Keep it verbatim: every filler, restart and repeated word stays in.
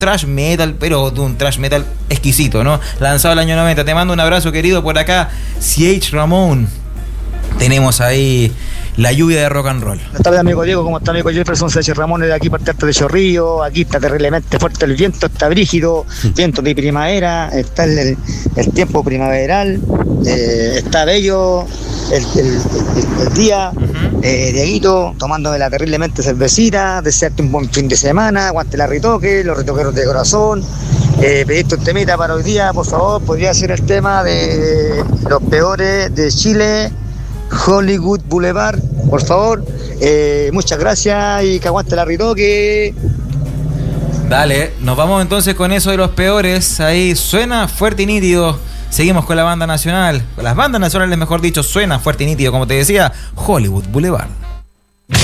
thrash metal, pero de un thrash metal exquisito, ¿no? Lanzado el año noventa. Te mando un abrazo, querido, por acá. C H Ramón. Tenemos ahí la lluvia de rock and roll. Buenas tardes, amigo Diego, ¿cómo está, amigo Jefferson? C H Ramón de aquí, parte de Chorrillo. Aquí está terriblemente fuerte el viento, está brígido, viento de primavera, está el, el, el tiempo primaveral, eh, está bello el, el, el, el día. Uh-huh. eh, Dieguito, tomándome la terriblemente cervecita, desearte un buen fin de semana, aguante la retoque, los retoqueros de corazón. Eh, pedirte un temita para hoy día, por favor, podría ser el tema de los peores de Chile, Hollywood Boulevard, por favor. Eh, muchas gracias y que aguante la ritoque. Dale, nos vamos entonces con eso de los peores. Ahí suena fuerte y nítido. Seguimos con la banda nacional, con las bandas nacionales, mejor dicho, suena fuerte y nítido, como te decía, Hollywood Boulevard.